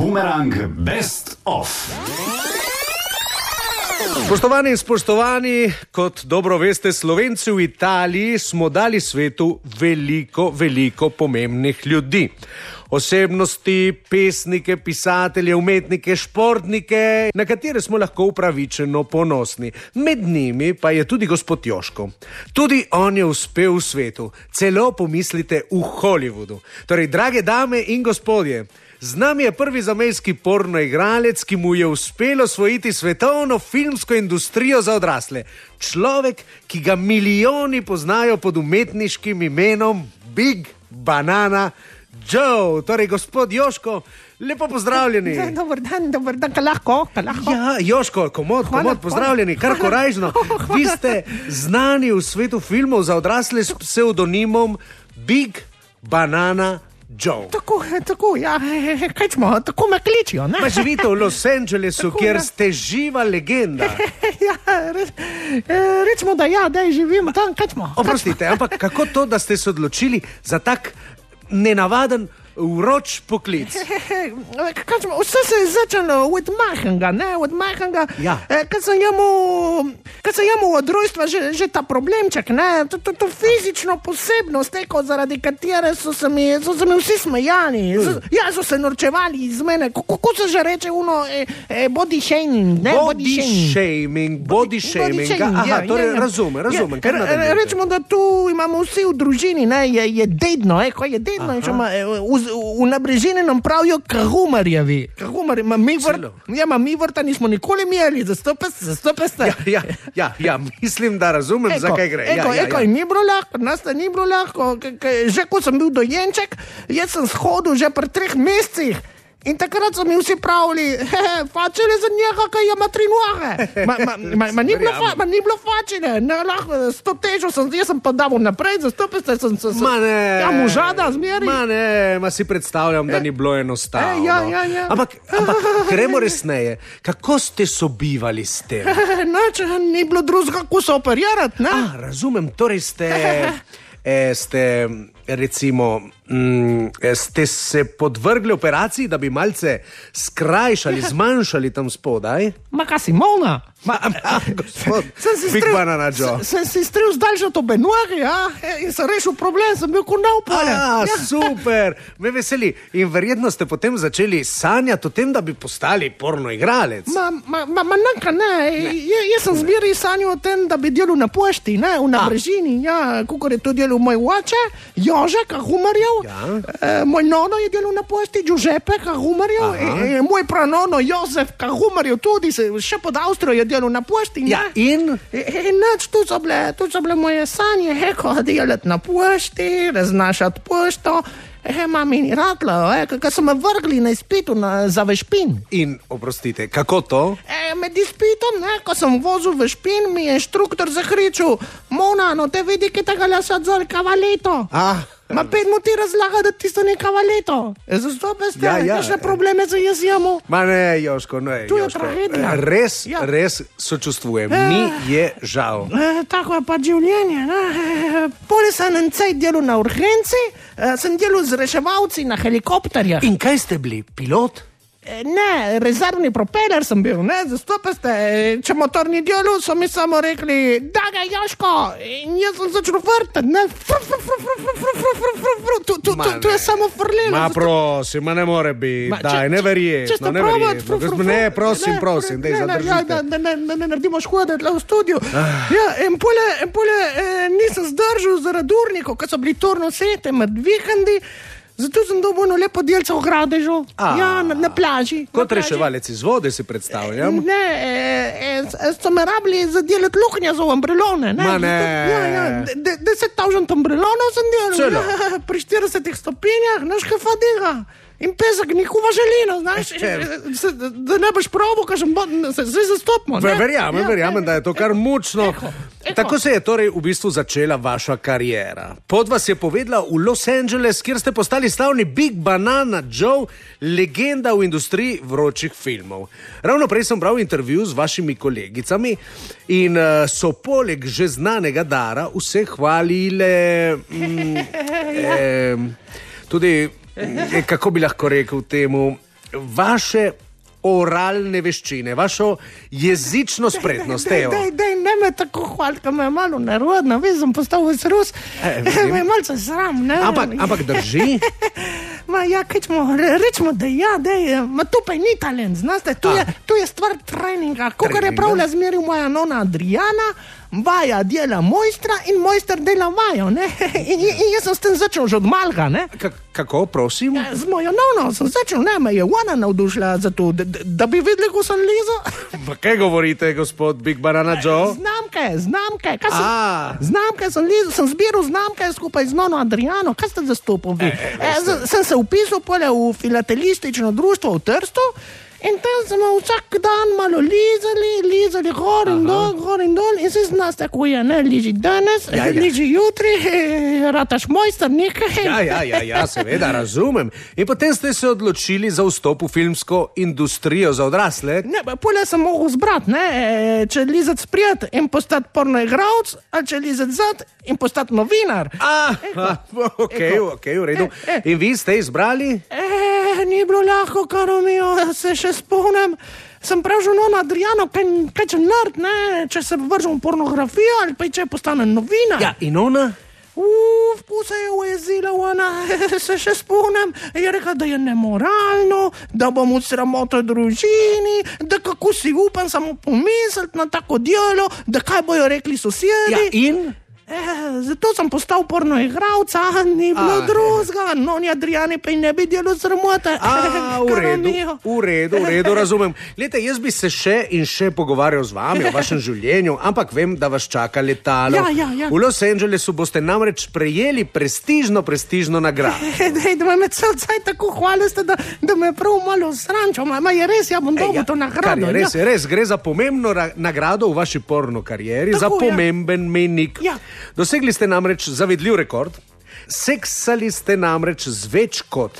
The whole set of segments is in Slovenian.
Bumerang Best of. Spoštovani in spoštovani, kot dobro veste, Slovenci v Italiji smo dali svetu veliko pomembnih ljudi. Osebnosti, pesnike, pisatelje, umetnike, športnike, na katere smo lahko upravičeno ponosni. Med njimi pa je tudi gospod Joško. Tudi on je uspel v svetu, celo pomislite v Hollywoodu. Torej, drage dame in gospodje, z nami je prvi zamejski pornoigralec, ki mu je uspelo osvojiti svetovno filmsko industrijo za odrasle. Človek, ki ga milijoni poznajo pod umetniškim imenom Big Banana Joe. Torej, gospod Joško, lepo pozdravljeni. Dobar dan, ka lahko. Ja, Joško, komod, pozdravljeni, kar korajžno. Vi ste znani v svetu filmov za odrasle s psevdonimom Big Banana Joe. Tako, ja, kaj smo, tako me kličijo, ne? Pa živite v Los Angelesu, kjer ste živa legenda. Ja, recimo, da ja, da živimo tam, kaj smo. Oprostite, ampak kako to, da ste se odločili za tak nenavaden vroč poklic? Vse se je začelo od majhnega, Ja. Kad sem imel od rojstva že ta problemček, ne, to fizično posebnost, zaradi katere so se mi vsi smejali, so se norčevali iz mene, kako se že reče body shaming, ne? Body shaming, aha, torej razumem, kar nadaljujete. Rečemo, da tu imamo vsi v družini, ne, je dedno, ko je dedno, v Nabrežini nam pravijo kahumarjevi. Mi vrta nismo nikoli imeli, za 100%. Ja, mislim, da razumem, zakaj gre. Ni bilo lahko, nas ni bilo lahko. Že ko sem bil dojenček, jaz sem shodil že pri 3 mesecih. In takrat so mi vsi pravili, fačele za njega, kaj ima 3 noge. Ni bilo fačele, s to težo jaz sem pa dal naprej, za 100% ja, možada zmeri. Si predstavljam, da ni bilo enostavno. Ja. Ampak gremo resneje, kako ste sobivali s tem? Ni bilo drugega, kako se operirati, ne? Razumem, torej ste se podvrgli operaciji, da bi malce skrajšali, zmanjšali tam spodaj? Ma kaj si molna? Gospod Big Banana Joe. Sem si stril zdaj to benuari, in sem rešil problem, sem bil kot naupaljen. Super, me veseli. In verjetno ste potem začeli sanjati o tem, da bi postali pornoigralec. Ne. Jaz sem zbiri sanjal o tem, da bi delal na pošti, ne, v Nabrežini, kakor je to delal moj oče, Jože Kahumarjev, moj nono je delal na pošti, Giuseppe Kahumarjev, moj pranono Jozef Kahumarjev tudi, še pod Avstrijo je delal na pošti. In tu so bile moje sanje, delati na pošti, raznašati pošto. Mami ni radlo, kako so me vrgli na izpitu za Vešpin. In, oprostite, kako to? Med izpitom, ko sem vozil Vešpin, mi je inštruktor zahričil, Mona, no te vidi, ki tega lasat zol kavaleto. Ma 5 mu ti razlaga, da ti so ne kavaleto. Zato pa ste, kakšne probleme za jaz imamo? Ma ne, Joško, ne. Tu je tragedija. Res sočustvujem, mi je žal. Tako je pa življenje, ne. Poli sem encaj delal na urgenci, sem delal z reševalci na helikopterjah. In kaj ste bili, pilot? Ne, rezervni propeler sem bil, ne, zato pa ste, če motor ni delal, so mi samo rekli, da ga Joško, in jaz sem začel vrtati, ne, tu je samo frlelo. Ma prosim, ne more biti, daj, neverjetno. Ne, prosim, dej, zadržite. Da ne naredimo škode tle v studiu. In pole nisem zdržal zaradi urnikov, ko so bili tornosete med vikendi. Zato sem dobil lepo delce v Gradežu, na plaži. Kot reševalec iz vode si predstavljam. Ne, so me rabili za delati luknja za ombrelone. Ma ne. 10,000 ombrelonov sem delal. Celo. Pri 40 stopinjah, naš kafa dega. In pesek nikuva želino, znaš, da ne boš probo, kažem, se zastopimo. Verjamem, da je to kar mučno. Tako se je torej v bistvu začela vaša kariera. Pot vas je povedla v Los Angeles, kjer ste postali slavni Big Banana Joe, legenda v industriji vročih filmov. Ravno prej sem bral intervju z vašimi kolegicami in so poleg že znanega dara vse hvalile tudi, kako bi lahko rekel temu, vaše oralne veščine, vašo jezično spretnost. Dej, ne me tako hvaliti, me je malo nerodno, veš, sem postal ves Rus, me je malce sram, ne. Ampak drži? Ja, rečemo, da ja, tu pa ni talent, znaste, tu je stvar treninga, kakor je pravila zmeril moja nona Adriana, vaja dela mojstra in mojster dela vajo, ne. In jaz sem s tem začel že od malga, ne. Kako, prosim? Z mojo nono sem začel, ne, me je ona navdušila za to, da bi videli, ko sem lizo. Pa kaj govorite, gospod Big Banana Joe? Znamke, kaj sem... Znamke sem lizo, sem zbiral znamke skupaj z nono Adriano, kaj ste zastopil vi? Sem se upisal pole v filatelistično društvo v Trstu in tam smo vsak dan malo lizali gor in dol in se znaš tako je, ne, liži danes, liži jutri, rataš mojster nekaj. Ja, seveda, razumem. In potem ste se odločili za vstop v filmsko industrijo za odrasle? Ne, pole sem mogel zbrati, ne, če lizati sprijat in postati pornoigralec, ali če lizati zad in postati novinar. Ok, v redu. In vi ste izbrali? Ni bilo lahko, karo mi, se še spomnim. Sem pražil nono Adriano, kaj če nerd, ne, če se vržem v pornografijo ali pa če postane novinar. Ja, in ona? Vse je ujezila, ona, se še spomnim, je rekla, da je nemoralno, da bom v sramoto družini, da kako si upam samo pomisliti na tako delo, da kaj bojo rekli sosedi. Ja, in? Zato sem postal pornoigralca, ni bilo drugega, noni Adriani pa ne bi delo sramote. V redu, razumem. Glejte, jaz bi se še in še pogovarjal z vami o vašem življenju, ampak vem, da vas čaka letalo. Ja. V Los Angelesu boste namreč prejeli prestižno nagrado. Da me cel caj tako hvalite, da me prav malo srančo. Je res, ja bom dobil to nagrado. Res, gre za pomembno nagrado v vaši porno karieri, za pomemben mejnik. Dosegli ste namreč zavidljiv rekord, seksali ste namreč z več kot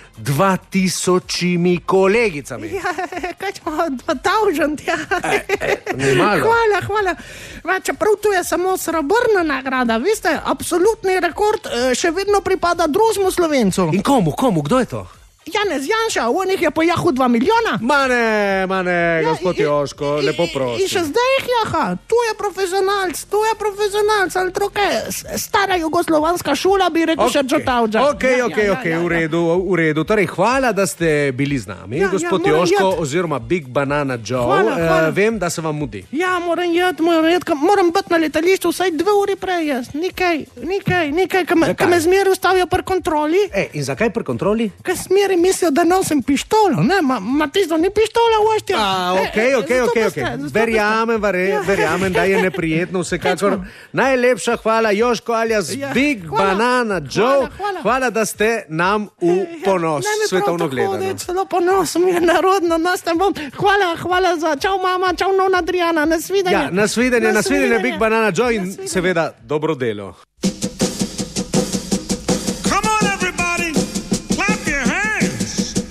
2000 kolegicami. Ja, kaj smo, 2000, ja. Malo. Hvala. Čeprav tu je samo srebrna nagrada, veste, absolutni rekord še vedno pripada drugemu Slovencu. In komu, kdo je to? Janez Janša, on jih je pojahal 2 milijona. Mane, gospod Joško, lepo prosim. In še zdaj jih jaha, tu je profesionalc, ali troke, stara jugoslovanska šula bi rekel še Džotavdža. Ok, v redu. Torej, hvala, da ste bili z nami, gospod Joško, oziroma Big Banana Joe. Hvala. Vem, da se vam mudi. Ja, moram biti na letališču vsaj 2 uri prej, jaz. Nikaj, ka me zmeri ustavijo pri kontroli. In zakaj pri kontroli? Ka smeri mislijo, da nosim pištolo, ne, tisto ni pištola, uvaštja. Ok. Verjamem, da je neprijetno vsekakor. Najlepša hvala, Joško alias Big Banana Joe. Hvala, da ste nam v ponos svetovno gledano. Celo ponos mi je narodno, hvala za čau mama, čau nona Adriana, nasvidenje. Ja, nasvidenje, Big Banana Joe in seveda dobro delo.